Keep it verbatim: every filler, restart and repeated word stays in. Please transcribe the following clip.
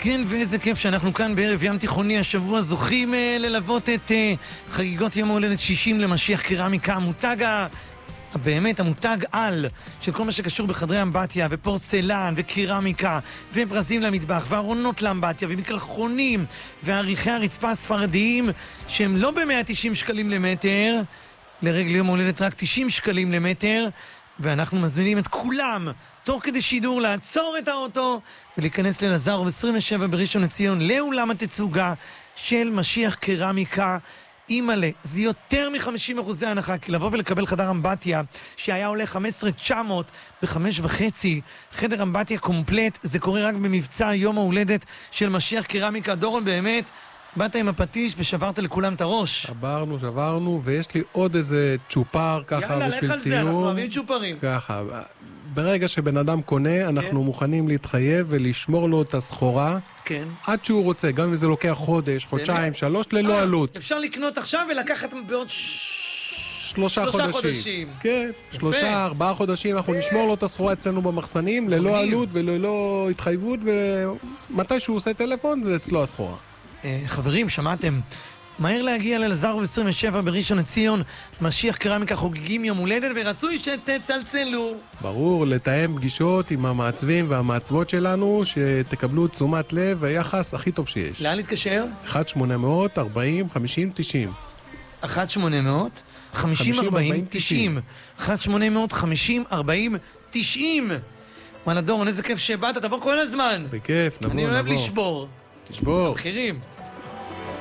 כן, ואיזה כיף שאנחנו כאן בערב ים תיכוני השבוע זוכים אה, ללוות את אה, חגיגות יום ההולדת שישים למשיח קרמיקה, המותג ה... באמת המותג על של כל מה שקשור בחדרי אמבטיה ופורצלן וקירמיקה וברזים למטבח וארונות לאמבטיה ומקלחונים ועריכי הרצפה הספרדיים שהם לא ב-מאה ותשעים שקלים למטר, לרגל יום ההולדת רק תשעים שקלים למטר, ואנחנו מזמינים את כולם תוך כדי שידור לעצור את האוטו ולהיכנס ללזרוב עשרים ושבע בראשון לציון לאולם התצוגה של משיח קרמיקה. אימאלה, זה יותר מ-חמישים אחוז הנחה, כי לבוא ולקבל חדר אמבטיה שהיה עולה חמש עשרה אלף תשע מאות בחמש וחצי, חדר אמבטיה קומפלט, זה קורה רק במבצע יום ההולדת של משיח קרמיקה. דורון, באמת באת עם הפטיש ושברת לכולם את הראש. שברנו, שברנו, ויש לי עוד איזה צ'ופר ככה בשביל ציור. יאללה, לך על זה, אנחנו אוהבים צ'ופרים. ככה, ברגע שבן אדם קונה, אנחנו כן. מוכנים להתחייב ולשמור לו את הסחורה. כן. עד שהוא רוצה, גם אם זה לוקח חודש, חודשיים, שלוש, ללא אה, עלות. אפשר לקנות עכשיו ולקחת בעוד ש... שלושה, שלושה חודשים. חודשים. כן, יפה. שלושה, ארבעה חודשים, אנחנו נשמור לו את הסחורה אצלנו במחסנים, ללא מגניב. עלות וללא התחייבות, ומתי שהוא עושה טלפון, זה אצלו הסחורה. אה, חברים, שמעתם? מהר להגיע ללזרוב עשרים ושבע בראשון לציון, משיח קרמיקה חוגגים יום הולדת, ורצוי שתצלצלו. ברור, לתאם פגישות עם המעצבים והמעצבות שלנו, שתקבלו תשומת לב והיחס הכי טוב שיש. לאן להתקשר? אחת שמונה אפס אפס ארבעים חמישים תשעים. אחת שמונה אפס אפס חמישים ארבעים תשעים. אחת שמונה אפס אפס חמישים ארבעים תשעים. וואלה דורון, איזה כיף שבאת, תבוא כל הזמן. בכיף, נבוא, נבוא. אני אוהב לשבור. תשבור. המחירים.